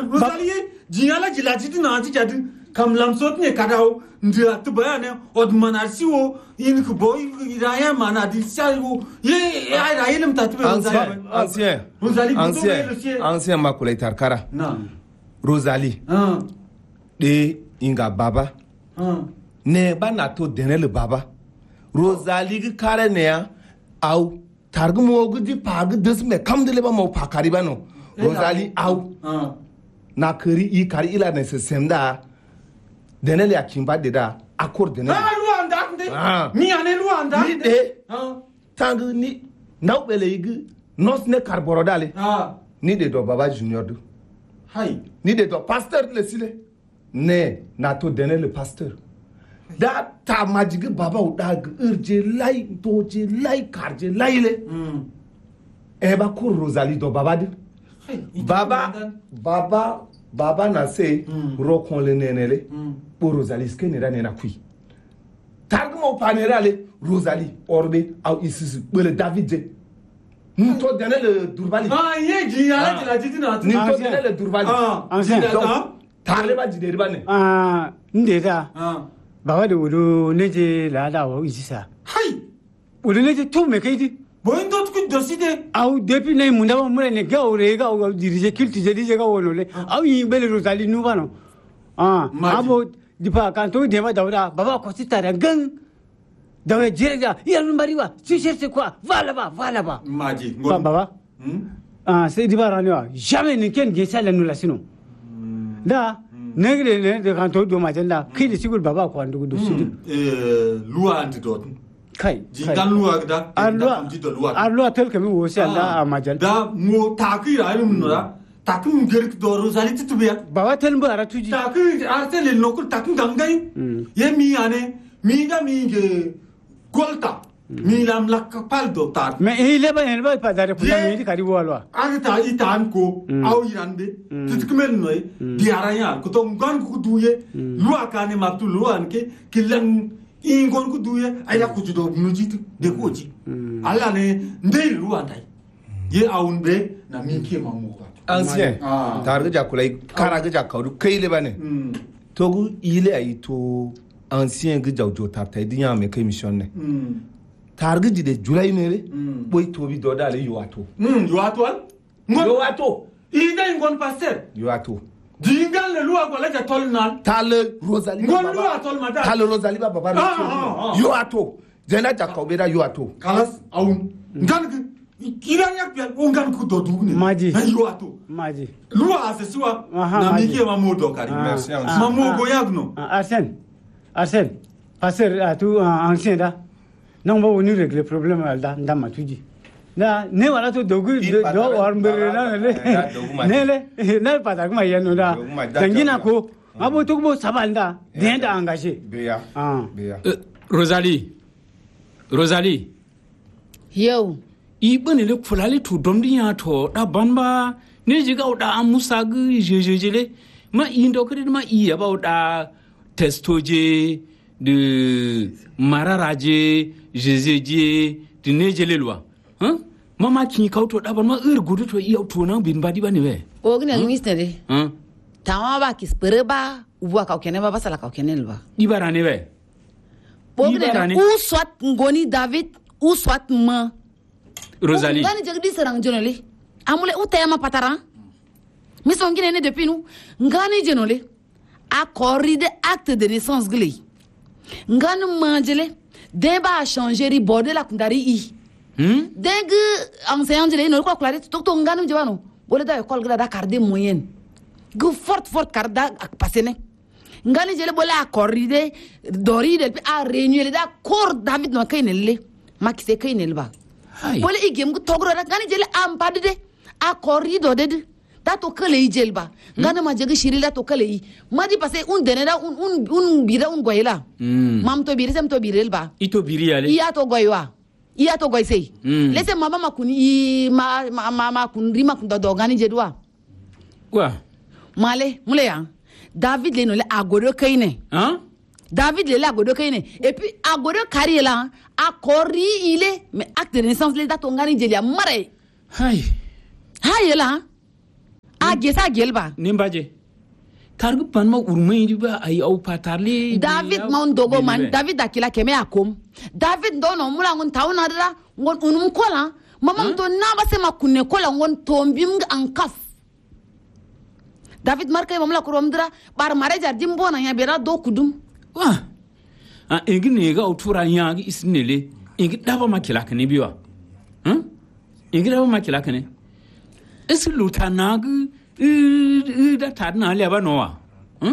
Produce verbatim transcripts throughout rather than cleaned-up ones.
Rosalie jiala jilati na ti jadi kam lamsot ne kadao ndia tbayane odmanarsi wo in ko boy raya mana di sayo ye ay rayelum tatbe ancien ancien Rosalie ancien ancien makulay tarkara na Rosalie ah de inga baba ah ne bana to denel baba Rosalie gi kare ne ya au targu mo gudi pag des me kam de leba mo pakari bano Rosalie au ah na kari i kari ila ne se semda denel ya kimba de da accord denel ah luanda de mi ane luanda ni de ah tangu ni naw bele igi nos ne karboro dale ah ni de do baba junior do hay ni de do pasteur le sile ne na to denel le pasteur da ta majigi baba u da urje lai to je lai karje lai le mm e ba ko Rosalie do baba de baba baba baba na se mm. rokon le nenele mm. pour Rosalie ce que ne ra ne na kui targmo panerale Rosalie orbe au isis bele David de nous to denel durbali ah ye jiala jilati na ni to denel durbali ah ancien tarle ba jide ba ne ah ndeta ah baba de wudu neje la da wo isisa hay wudu neje tout me kayti boy ndot ku doside au depuis nay munda mo mure ne ga ore ga o dirige culture je dije ga wono le au yi bele Rosalie nu bano ah abo dipa kan to de ba dawda baba ko sitara gang dawe jirega yalun bariwa tu cherches quoi va là-bas va là-bas maji ngol baba hmm ah c'est diba ranwa jamais ne ken ge sala nu la sino da negre ne de kan to do ma jenda kidi sigul baba ko andu do sidi eh loi antidote kai jingan loi da alwa alwa tel kami wo sha da amajal da mo takira ni munura takun gerik do Rosalie titubiya baba tel mba ara tuji takun artel nokul takun gangai ye mi ane mi ga mi ge golta mi lam lak pal do tar mais il est pas il va pas dare pour mi kari wo alwa arta itan ko au irande tutkumen noy diaraya ko to ngan ko duye loi kane maptu loi anke kilan ingon ku duye ayla ku judo nujitu de ko ji alla ne ndey loi dai ye aunbe na mi ke mamu ancien targa jakulay kara ga jakawdu kayle bane togu ile ay to ancien ga jawjo tartay dinya me kay mission ne targa jide julay mere boy tobi do dale yoato mm yoato yoato ina ingon passer yoato jingal le loi ko la ja tol nan tal Rosalie ngon loi tol mata tal Rosalie baba yoato jena jakawbeda yoato kalas awun ngan kiran yak pian ongan ku do dugne maji yoato maji loi aseswa na mike mamodo kari merci mamogo yagno Arsène Arsène passer à tout ancien da non ba woni régler problème alda ndama tuji na ne wala to dogu do warmbere na le ne le na pata kuma yeno da dangina ko abo to bo sabalda den da engagé beya ah beya Rosalie Rosalie yo ibane le fulali to domdi ya to da banba ne jiga da amusa gu jejejele ma indo kedi ma iya ba da testoje de mararaje jejeje de nejele lwa hein mama kin kauto da ban ma ir gudu to iya to na bin badi bane we o gina ministre de hein tawa ba ki spereba uwa ka kene ba basala ka kene lwa ibara ne we o gina ou soit ngoni David ou soit ma Rosalie ngani jagdi serang jonole amule utema patara mi son gine ne depuis nous ngani jonole a corride acte de naissance glé ngani manjele deba a changer ri bordel la kundari i hmm deng enseignant jele no ko claret to to ngani jawano bole da école grada cardé moyenne gu forte forte carda ak passene ngani jele bole a corride doride a réunir da cor David no kaynelle makise kaynel ba bole igem gu togro da ngani jele am padde a corrido de da to kale jelba ngana ma jege shirila to kale yi madi passé un denera un un un bira un goyla mam to biri sem to birelba ito biri ale iya to goywa iya to goy sei laisse mama makuni ma ma ma kun rima kun do ngani jedwa quoi male mule ya David le no le agodo kaine hein David le la agodo kaine et puis agodo kari la a corri il est mais acte de naissance le da to ngani jelia mare hay hay la a a gesa gelba nimbaje targu pan ma urmai riba ay au patarle David mon dogo man David akila keme akom David dono mula ngon tauna dra ngon unum kola mama to na ba se makunne kola ngon tombim ankaf David markay mamla ko romdra bar mare jar dimbo na ya bera do kudum wa a ingine ga utura yangi isnele ingi daba makila kane biwa hm ingi daba makila kane esi lutanag da tadna le ba nowa hm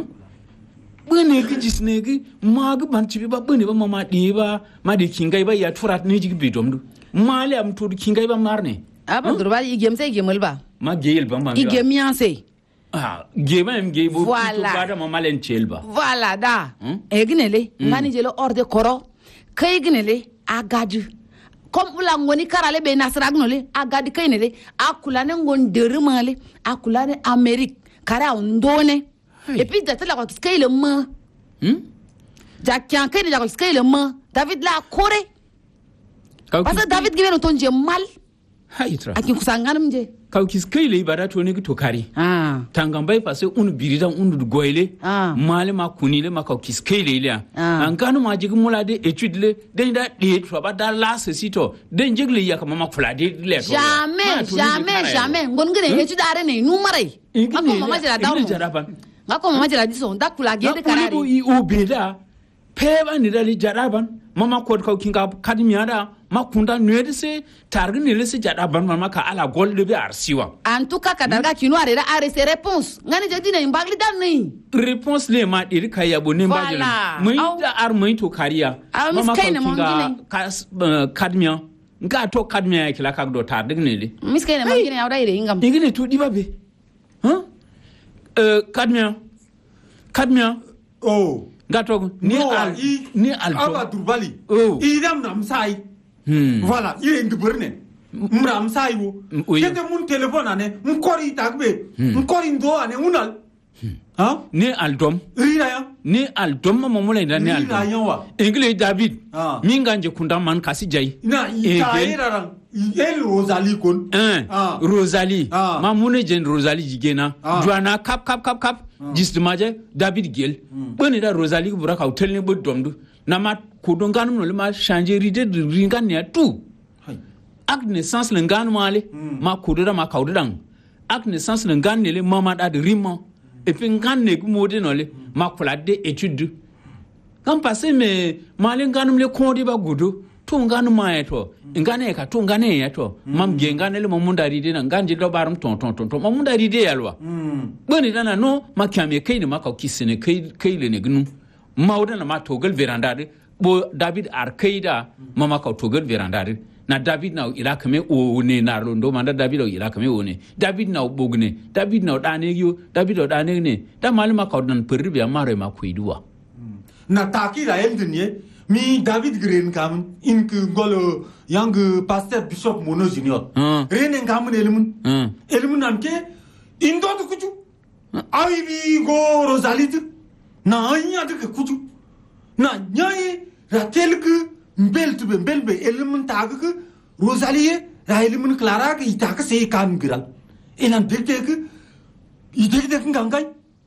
bune gi jisne gi mag banti ba bune ba mama di ba ma di kingai ba ya turat ne jigi bidomdu mali am tur kingai ba marne aba durba igem se gemel ba ma gel ba ma igem yanse ah gema em gebo to bada mama len chelba voilà da egnele ngani jelo orde koro kay gnele agaju comme ula ngoni karale be nasra gnole agadi kaynele akula ne ngon derumale akula ne amerique kara ndone et puis datela ko skele ma hm jakyan kay ne ko skele ma David la kore parce que David giveno tonje mal haitra akin kusanganum je kaw kis kayle ibada to ne to kari ah tangambay parce que un biridan un goyle ah male ma kunile ma kaw kis kayle ile an kanu ma jigi mulade étude le den da de to ba da la sito den jigle ya kama ma fulade le to jamais jamais jamais ngon ngene étude are ne nu marai ngako mama jira dawo ngako mama jira diso da kula gede karari ko i obeda peba ni dali jaraban mama ko kaw kinga kadimiada makunda nuede se targi ne lese jada ban mama ka ala gol de bi arsiwa en tout cas kadarga kinu arera are ses réponses ngani jadi ne mbagli dan nei réponse le ma dir kaya bo ne mbagli mai da ar mai to kariya mama ka kinga kadmia nga to kadmia kila ka do tar dig ne le miskene ma ngine awda ire ingam ingine to diba be ha euh kadmia kadmia oh gato ni al ni al aba turbali idam nam sai voilà il est ngbrne mram sai wo kete mun telephone ane mun kori tagbe mun kori ndo ane unal ha ni aldom rira ya ni aldom mo mo le ni aldom engle David minganje kunda man kasi jai na itaira ran el Rosalie kon ah Rosalie ma mune jen Rosalie jigena juana kap kap kap kap justement David gel boni da Rosalie bura ka hotel ne bodomdu na ma kodonganu no le ma changer idée de ringan ya tout ak naissance le ngan male ma kodora ma kawdang ak naissance le ngan ne le mama da de rimo et puis ngan ne mode no le ma kula de étude kan passé mais male nganum le kondi ba gudu to nganu ma eto ngane ka to ngane eto mam ge ngane le mamunda ride na nganje do barum ton ton ton mamunda ride yalwa boni dana no makame kai ne maka kisene kai kai le ne gnu mawda na ma togal verandade bo David arkaida mama ka togal verandade na David na ila kame o ne na rondo manda David o ila kame o ne David na bogne David na dane yo David o dane ne da malama ka dan perbe amare ma kuiduwa na takira eldnie mi David Green kam in ku golo yang pastor bishop Mono Junior renen kam elimun elimun namke indo to kuju ai bi go Rosalie na anya de kuju na nyai ratel ku mbel tu mbel be elimun tag ku Rosalie ra elimun Clara ku itaka se kam giral enan dekte ku idekte ku gangai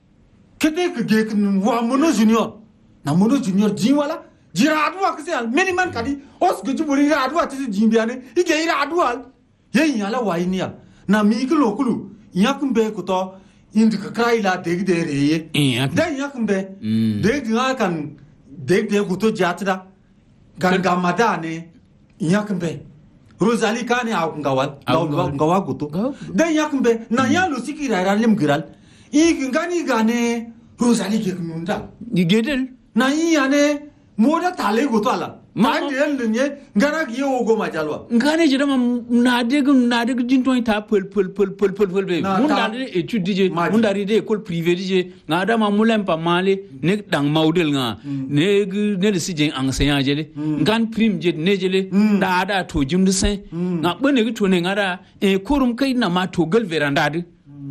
kete ku ge ku wa Mono Junior na Mono Junior jinwala jira adwa kse al miniman kadi os guju buri ra adwa tisi jimbiane ige ira adwa ye yala wainia na mi ku lokulu yakumbe ko to indi ka kraila deg de reye da yakumbe deg ga kan deg de ko to jatra ganga madane yakumbe Rosalie kane a ngawal ngawa ko to da yakumbe na yalo sikira ra lim giral i ngani gane Rosalie ke kununda igedel na yane moda tale go to ala ma ngel nye ngara giye ogo majalwa ngane jira ma na de na de jinto ta pol pol pol pol pol pol be mun da de étude dije mun da de école privée dije na da ma mulen pa male ne dang maudel nga ne ne de sije enseignant jele ngan prime je ne jele da da to jimdu sen na bane gi to ne ngara e kurum kai na ma to gal veranda de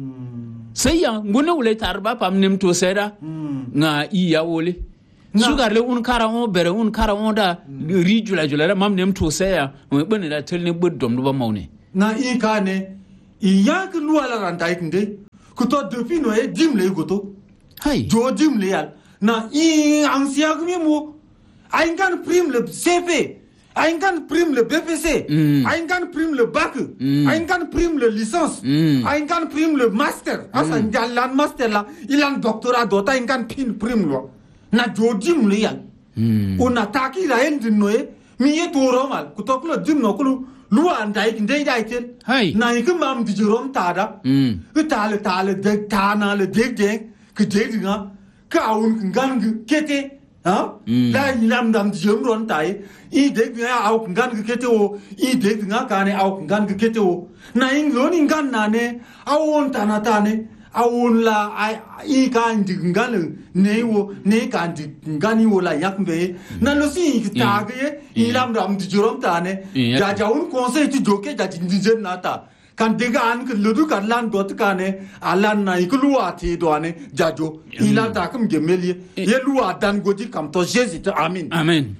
sai ya ngone wule tarba pam nem to seda na iya wole sugar le un kara on bere un kara on da ri jula jula mam nem to saya mo bane da tel ne boddom do ba mawne na i kane i yak luala ranta ikinde kuto depuis no e dimle goto hay jo dimle yal na i ancien mi mo ay ngan prime le C P ay ngan prime le B P C ay ngan prime le bac ay ngan prime le licence ay ngan prime le master asa njalan master la ilan doctorat dota ay ngan pin prime lo na jo dimle yal una taki la endi noe mi ye to romal kuto klo dimno klo luwa ndai ndai dai tel hay na yi mam di jorom tada u tale tale de tana le de de ke de nga ka un ngang kete ha la ilam dam di jorom tai I de nga au ngang kete o I de nga ka ne au ngang kete o na ing lo ni ngan na ne au on tana tane au la ai I ka ndi ngan ne wo ne ka ndi ngani wo la yakmbe na lo si ta ge ilam dam di jorom tane ja ja un conseil tu joke ja ndi jen nata kan dega an ke ludu kan lan dot kane alan na ikulu ati do ane jajo ila ta kam gemeli ye luwa dan godi kam to jésus amen amen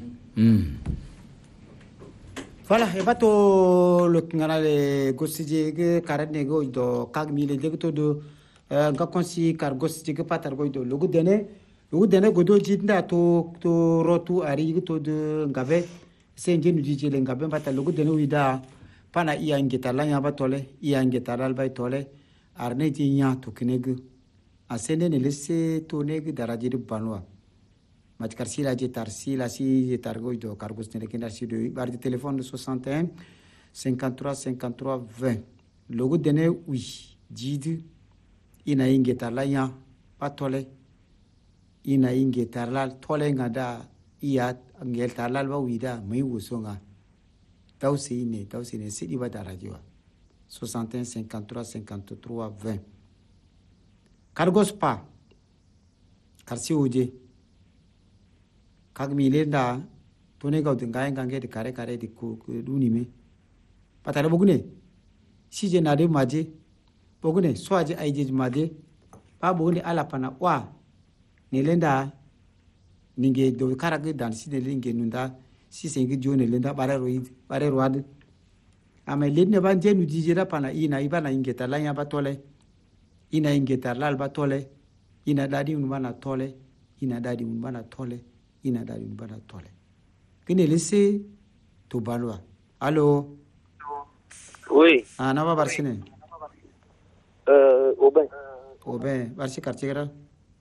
voilà e bato lo ngale gosije ge karane go do kag mile de to do ga konsi kar gosije ge patar go do lugu dene lugu dene go do jinda to to rotu ari to de ngave senje nu jije le ngave patar lugu dene wida pana iya ngitala nya ba tole iya ngitala ba tole arne ji nya to kinegu asene ne lesse to negu daraje de banwa mat karsila je tarsila si targo do cargos ne kenda si do bar de téléphone soixante et un cinquante-trois cinquante-trois vingt logo dene oui jid ina ngitala nya ba tole ina ngitala tole ngada iya ngitala ba wida mai wusonga Tausine, Tausine, c'est l'Iba Radio. soixante et un, cinquante-trois, cinquante-trois, vingt. Cargos pa. Karsi oje. Kag milenda. Tone gau dengai gange de kare kare de ku dunime. Patare bogune. Si je nade maje. Bogune so aje aije maje. Pa bogune ala pana wa. Nilenda. Ninge do karage dan si de linge nunda. Si sengi jone lenda bare roid bare road ame ledne ban jenu dijira pana ina ibana ingeta lanya batole ina ingeta lal batole ina dadi un bana tole ina dadi un bana tole ina dadi un bana tole kene lese to balwa allo oui ana ba barsine euh oben oben barsi quartier gara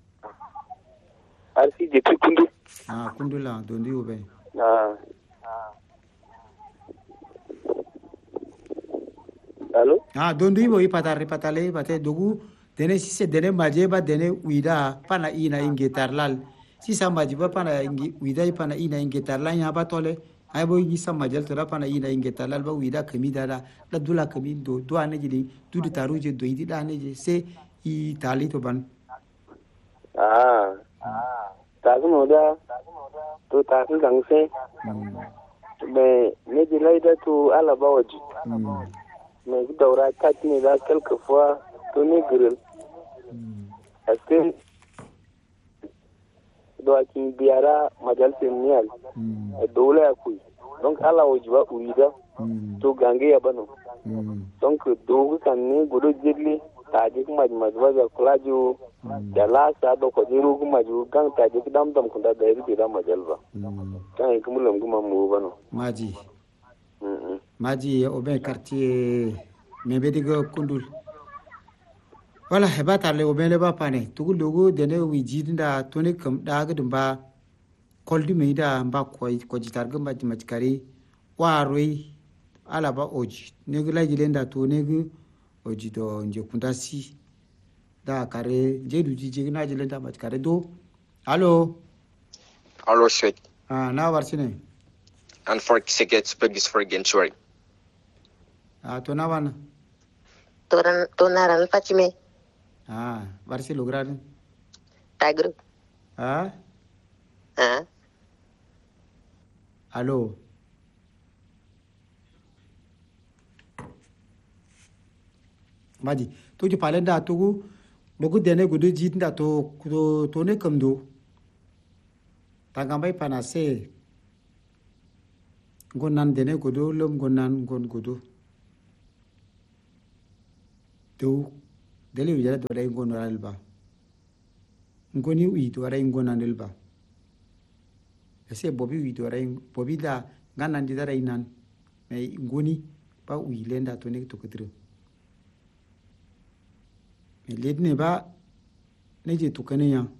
arsi depuis kundu ah kundu la dondi oben ah allo ah dondi bo ipatare patale pate dogu dene si se dene majeba dene uida pana ina ingetarlal si sa majiba pana ingi uida pana ina ingetarlal nya batole ay bo yi sa majal tora pana ina ingetarlal ba uida kami dada la dula kami do do ane jidi du di taruje do idi dane je se I tali to ban ah ah ta ko da to ta ko gang se mais ne de laida to ala bawaji mais daura kati ne da quelquefois to ne grill est-ce que do akin biara majal senial do la ku donc ala wajiba uida to gange ya bano donc do kan ne godo jedli taji kuma majma da kulajo da la sa do ko jiru kuma ju kan taji dam dam kun da da yi da majalba kan kuma lam kuma mu bano maji maji oben quartier mebe digo kundul wala heba tarle oben le ba pane tugu logo dene wi jidinda toni kam da gadin ba koldi me da ba ko ko jitar gamba ji majkari waroi ala ba oji ne gula jilenda to ne gu oji do nje kundasi da kare jedu jije na jilenda majkari do allo allo shit ah na warsine and for tickets bigis for again sorry ah to na wana to to na ran pachime ah warsi lograd tagro ah ah allo maji to ji palen da to gu logu dene gudu jitnda to to to ne kamdo tangambai panase gonan dene gudu lum gonan gon gudu do dele wi jara do dai ngono alba ngoni wi to rai ngona nelba ese bobi wi to rai bobi da ngana ndi dara inan mai ngoni ba wi lenda to ne to kudru me ledne ba ne je to kane ya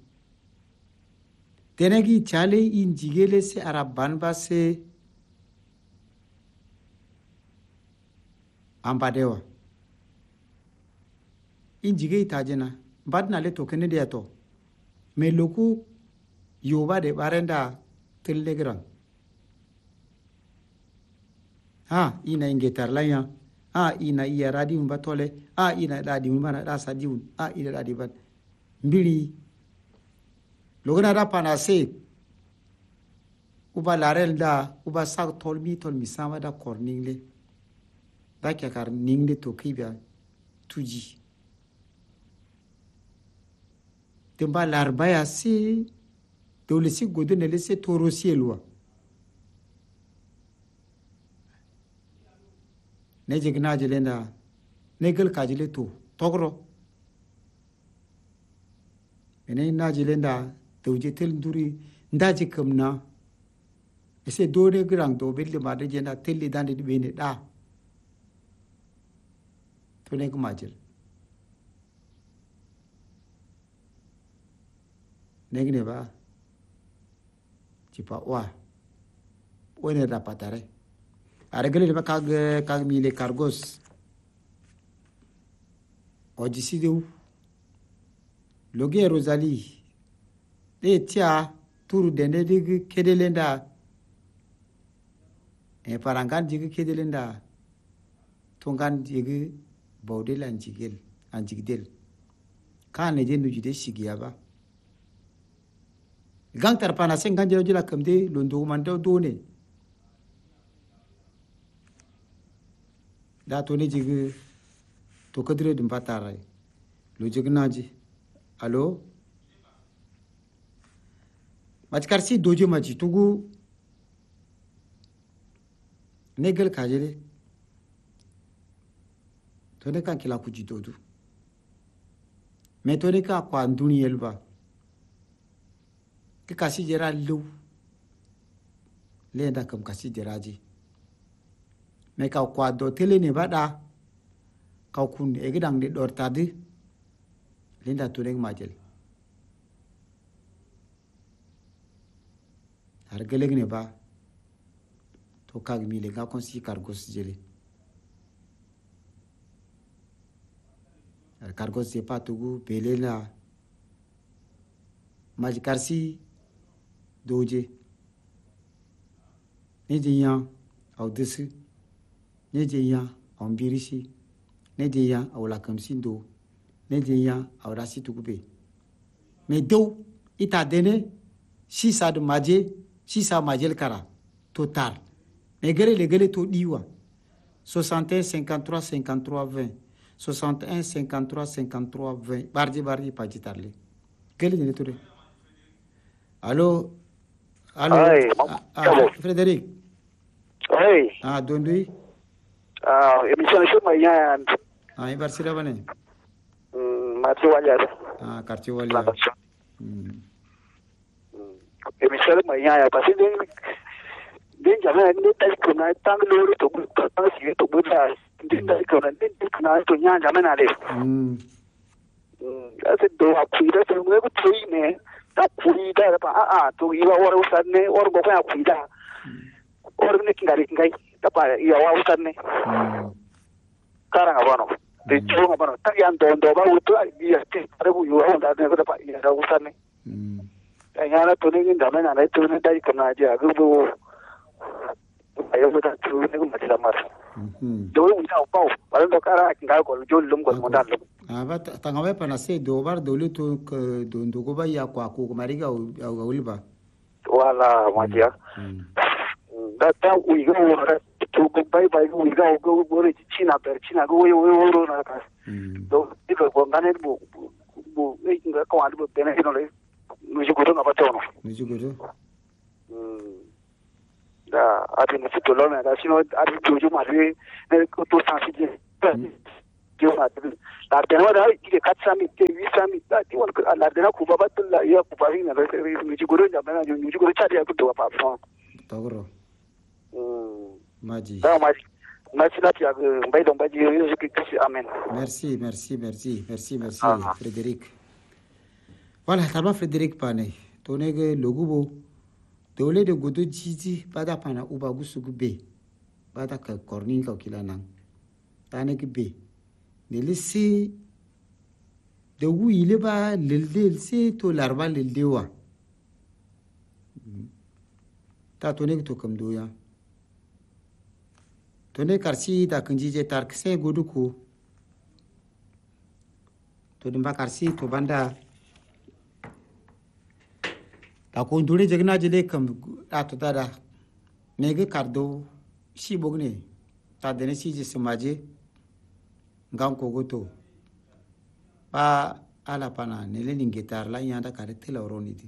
tenegi chale in jigele se araban ba se ambadewa in jige itajena badna le to kane de to me loku yoba de barenda telegram ha ina ingetar laya ha ina iya radio batole ha ina radio bana da sadiun ha ina radio bat mbili logana da panase uba larel da uba sak tolmi tolmi sama da korningle da kyakar ningle to kibya tuji temba larbaya si dole si godo ne lese toro sielwa ne jigna jelenda negal kajile to togro ene na jelenda tawje tel nduri ndaji kamna ese dore grang do belle ma de jenda telli dande di bene da to ne ko majel negne ba cipa wa wone rapatare are gele ba kag kag mile cargos oji sideu loge rosali de tia turu dende dig kedelenda e parangan dig kedelenda tongan dig bawdel anjigel anjigdel kane je nu jide sigiya ba gang tarpana sen gang jero jila kamde londo mando done da to ne jigi to kadre dum patara lo jignaji allo majkarsi doje maji tugu negal kajele to ne kan kila kuji dodu me to ne ka kwa nduni elba ke kasi jera lu lenda kam kasi jeraji me ka kwa do tele ne bada ka kun e gidang de dor tadi lenda to ne majel har geleg ne ba to kag mi le ga konsi cargos jele ar cargos se patugu belela majkarsi doje ne je yan au desu ne je yan au birisi ne je yan au la kamsindo ne je yan au rasi tukube me do ita dene si sa de maje si sa majel kara total me gere le gele to diwa soixante et un cinquante-trois cinquante-trois vingt soixante et un cinquante-trois cinquante-trois vingt barji barji pajitarle gele ne to de Allô Allô Hey, ah, ah, Frédéric. Hey. Ah, Dondui. Ah, émission sur Mayan. Ah, il va se laver. Hmm, Mathieu Waliad. Ah, quartier Waliad. Hmm. Émission sur Mayan, parce que den jamais ne tel que na tang lori to bu to si to bu da den da ko na den na to nya jamais na le. Hmm. Hmm, ase do akuira to mo ko tui ne. Ta kuida pa a a to iwa ora usanne or go ka kuida or ne kingari kingai ta pa iwa wa usanne karanga bano de chunga bano ta yan do do ba utu ya ti re bu yo onda ne ko pa ya usanne ta yana to ne nda na na to ne dai kana ja gu bu ayo ta tu ne ko ma ta mar do un ta pa ba ndo kara kinga ko jo lum ko mo dan aba tangawe pana se do bar do lu to do ndo go ba ya kwa ko mariga o ulba wala magia da ta ui go ora to go bai bai ui go go go re china per china go yo yo ro na ka do diko go ngane bu bu e nga ko adu be na no le no ji go na ba to no no ji go do da ati ni to lo na da sino ati to ju ma re ne ko to sa si je qui on a la dernière qui est quatre cent mille huit cent mille là qui on la dernière coupe ba tout là il y a coupe avec na ni jigoro ya bana ni jigoro chadi ya kuto pa fa togro maji da maji merci là ya mbay do baji yo ki amen merci merci merci merci merci ah. Frédéric voilà taba Frédéric pane tonege logubo dole de godo jiji bada pana uba gusugu be bada ka kornin ka kilana tane ki be ne lisi de wu ile ba lelde se to larba lelde wa ta tonege to kam doya tone karsi ta kanjije tar kse godu ko to dimba karsi to banda ta ko ndure jegna jele kam ta to dada nege kardo si bogne ta dene si je samaje ngam ko goto ba ala pana nele ningetar la yanda kare tela roniti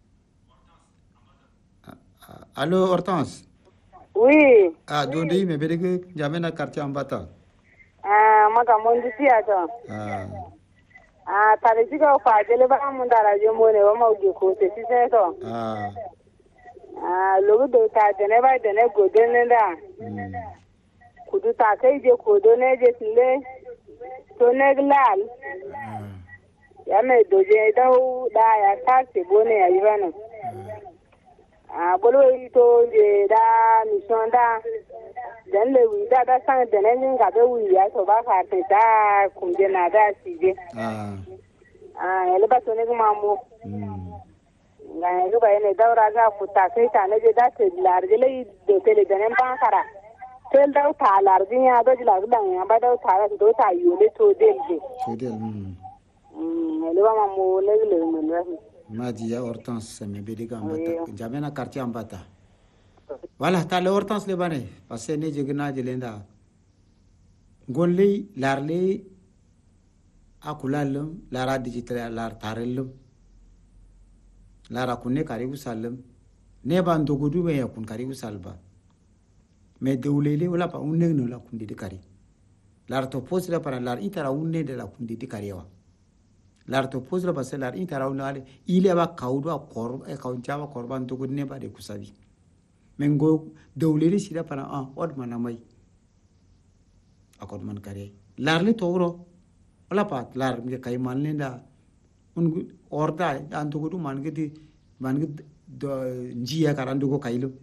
allo Hortense. Oui. Ah, dondi me berege jamena quartier ambata. Ah, maga mondi siato. Ah. Ah, tare jiga fa jele ba mundara jomone wa mawgi ko te siseto. Ah. Ah, logo do ta dene ba dene go dene da. Kudu ta kai je ko do ne je tile. To ne glal. Ya me do je da da ya ta se bone ya yibana. Ah, bolo ito je da mission da dan le wi da da sang de ne nga be wi ya so ba ka te da kunje na da sije. Ah. Ah, ele ba to ne ma mo. Mm. Nga ne ba ne da ra ga futa kai ta ne je da te lar je le de te le de ne ba kara. Tel da ta lar ji ya da lar da ya ba da ta ra do ta yu le to del je. To del. Mm. Mm, ele ba ma mo le le mo le. Madi ya Hortense me bediga ambata jamena quartier ambata voilà ta le Hortense le bane parce que ne jegna jelenda gonli larli akulalum lara digital lar tarellum lara kunne karibu sallam ne ban dogudu be yakun karibu salba me dewlele wala pa unne no la kundi de kari lar to posira para lar itara unne de la kundi de kariwa lar to posra parce lar intara unale ile ba kaudo akor e kauncha korban to gudne ba de kusabi mengo dawlere sira para ah od manamai akod man kare lar le togro wala pat lar nge kay man lenda un orda an to gudu man ge di man ge njiya karandu ko kaylo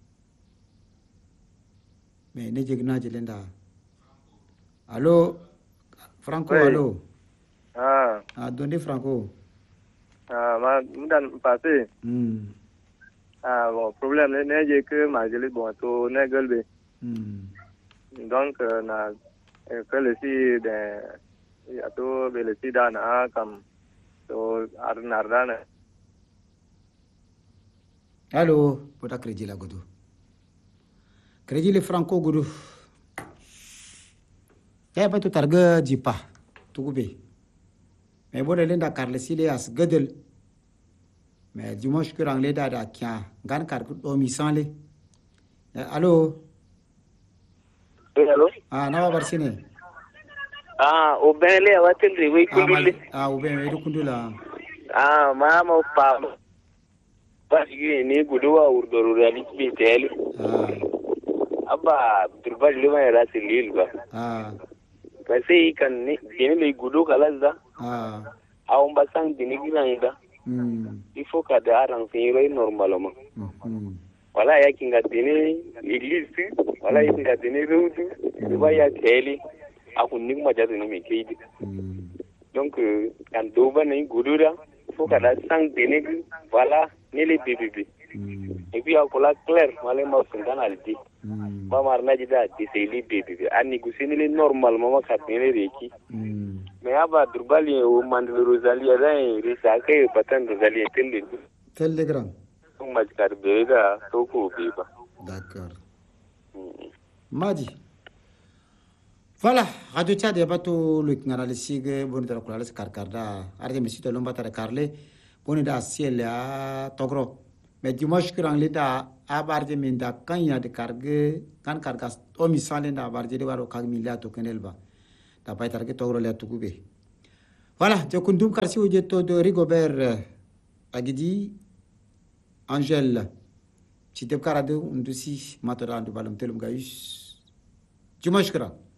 me ne jegna jelenda allo Franco oui. Allo Ah. Ah, donde Franco? Ah, ma mudan passé. Hmm. Ah, bon, problème n'est n'est que ma gélé bon to n'est galbe. Hmm. Donc na que le si de ya to bele si da na kam to arnarda na. Allo, pota kredi la godo. Kredi le Franco godo. Ya pa to targa jipa. Tugube. Mais bon, elle est d'accord, le silé as gadel. Mais dimanche que l'anglais da da kia, gan car au misale. Allô? Oui, allô? Ah, na barsine. Ah, o ben le awatin oui kundule. Ah, o ben le kundula. Ah, mama pa. Ba yi ni guduwa urdoru reali bitel. Ah. Aba durba le ma era silil ba. Ah. Kasi kan ni dini le gudu kalaza. Ah. Aon basang dini ginanga. Hmm. Il faut que da arang finiro normalement. Hmm. Wala ya kinga dini église, wala ya kinga dini route, ba ya teli akun ning ma jatu ni me keidi. Donc kan doba ni gudura, il faut que da sang dini wala ni le bibi. Et puis akola clair, wala ma sungana alti. Ba marna jida di seli bibi. Ani gusini le normalement ma katene reki. Mais aba durbali o mandel rosalia dai risake patan rosalia telle telegram on ma carbega toko biba. D'accord. Madi voilà radio chat de bato le ngara sige boni dara kula le karkarda arde mesito lomba tara karle boni da ciel a togro mais dimanche que anglais da abarde minda kanya de karge kan kargas o misale da abarde de waro kag milla to kenelba dapat target togro le tuku be voilà te kundum karsi o jetto de Rigobert agidi Angel ci deb karade undusi matoda andu balum telum gayus jumashkara